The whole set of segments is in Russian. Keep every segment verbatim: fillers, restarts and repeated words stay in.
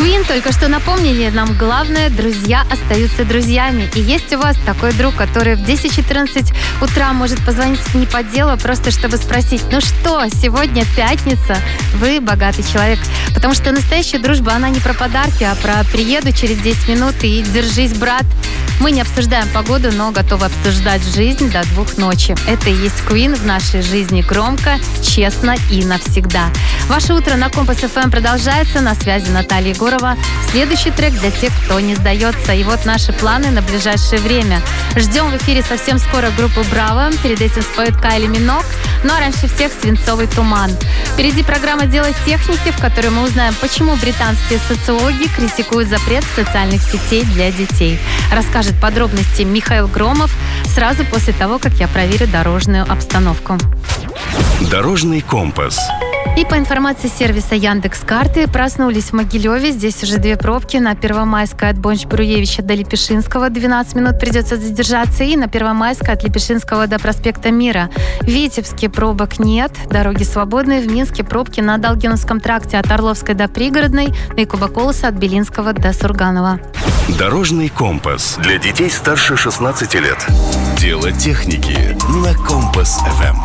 Queen только что напомнили нам главное: друзья остаются друзьями. И есть у вас такой друг, который в десять-четырнадцать утра может позвонить не по делу, а просто чтобы спросить: ну что, сегодня пятница, вы богатый человек. Потому что настоящая дружба, она не про подарки, а про приеду через десять минут и держись, брат. Мы не обсуждаем погоду, но готовы обсуждать жизнь до двух ночи. Это и есть Queen в нашей жизни громко, честно и навсегда. Ваше утро на Компас эф эм продолжается. На связи Наталья Егорова. Следующий трек для тех, кто не сдается. И вот наши планы на ближайшее время. Ждем в эфире совсем скоро группу «Браво». Перед этим споет Кайли Миноуг. Ну а раньше всех «Свинцовый туман». Впереди программа «Дело техники», в которой мы узнаем, почему британские социологи критикуют запрет социальных сетей для детей. Расскажет подробности Михаил Громов сразу после того, как я проверю дорожную обстановку. Дорожный компас. И по информации сервиса Яндекс.Карты, проснулись в Могилеве. Здесь уже две пробки. На Первомайской от Бонч-Бруевича до Лепешинского двенадцать минут придется задержаться. И на Первомайской от Лепешинского до проспекта Мира. В Витебске пробок нет. Дороги свободные. В Минске пробки на Долгиновском тракте от Орловской до Пригородной. И Кубоколоса от Белинского до Сурганова. Дорожный компас. Для детей старше шестнадцати лет. Дело техники на Компас эф эм.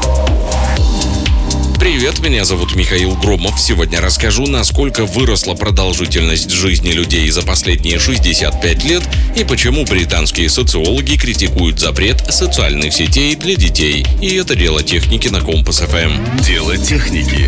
Привет, меня зовут Михаил Громов. Сегодня расскажу, насколько выросла продолжительность жизни людей за последние шестьдесят пять лет и почему британские социологи критикуют запрет социальных сетей для детей. И это дело техники на Компас эф эм. Дело техники.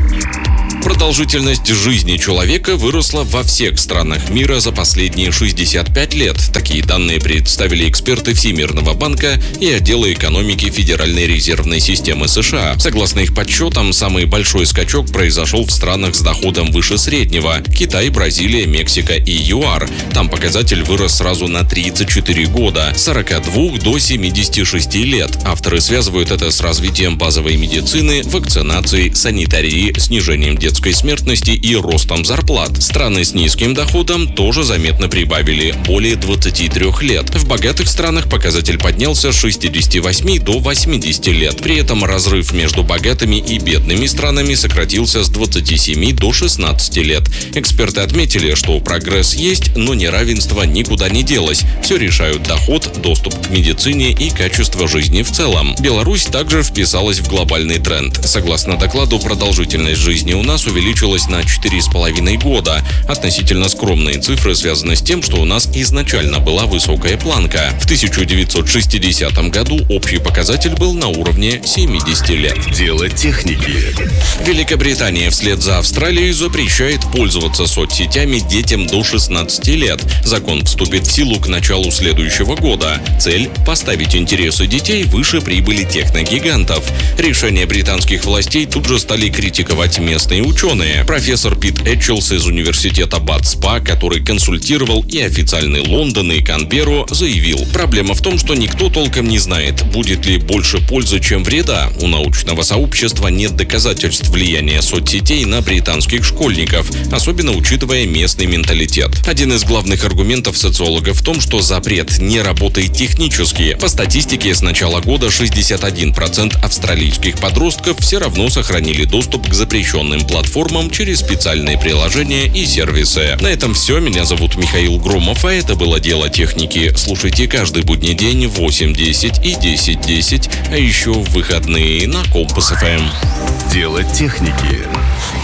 Продолжительность жизни человека выросла во всех странах мира за последние шестьдесят пять лет. Такие данные представили эксперты Всемирного банка и отдела экономики Федеральной резервной системы США. Согласно их подсчетам, самый большой скачок произошел в странах с доходом выше среднего – Китай, Бразилия, Мексика и ЮАР. Там показатель вырос сразу на тридцать четыре года – с сорока двух до семидесяти шести лет. Авторы связывают это с развитием базовой медицины, вакцинацией, санитарией, снижением детского детской смертности и ростом зарплат. Страны с низким доходом тоже заметно прибавили – более двадцати трёх лет. В богатых странах показатель поднялся с шестидесяти восьми до восьмидесяти лет. При этом разрыв между богатыми и бедными странами сократился с двадцати семи до шестнадцати лет. Эксперты отметили, что прогресс есть, но неравенство никуда не делось. Все решают доход, доступ к медицине и качество жизни в целом. Беларусь также вписалась в глобальный тренд. Согласно докладу, продолжительность жизни у нас увеличилась на четыре с половиной года. Относительно скромные цифры связаны с тем, что у нас изначально была высокая планка. В тысяча девятьсот шестидесятом году общий показатель был на уровне семидесяти лет. Дело техники. Великобритания вслед за Австралией запрещает пользоваться соцсетями детям до шестнадцати лет. Закон вступит в силу к началу следующего года. Цель – поставить интересы детей выше прибыли техногигантов. Решение британских властей тут же стали критиковать местные ученые. Профессор Пит Этчелс из университета Бат-Спа, который консультировал и официальный Лондон, и Канберру, заявил: проблема в том, что никто толком не знает, будет ли больше пользы, чем вреда. У научного сообщества нет доказательств влияния соцсетей на британских школьников, особенно учитывая местный менталитет. Один из главных аргументов социологов в том, что запрет не работает технически. По статистике, с начала года шестьдесят один процент австралийских подростков все равно сохранили доступ к запрещенным платформам через специальные приложения и сервисы. На этом все. Меня зовут Михаил Громов, а это было «Дело техники». Слушайте каждый будний день в восемь десять и десять десять, а еще в выходные на Компас эф эм. Дело техники.